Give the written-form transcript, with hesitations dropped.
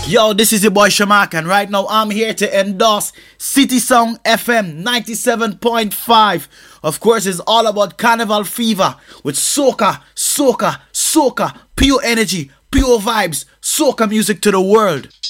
Yo, this is your boy Shamak, and right now I'm here to endorse City Song FM 97.5. Of course, it's all about Carnival Fever with soca, soca, soca, pure energy, pure vibes, soca music to the world.